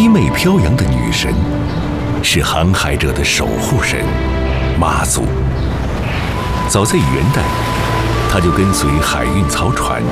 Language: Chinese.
衣袂飘扬的女神，是航海者的守护神妈祖。早在元代，她就跟随海运漕船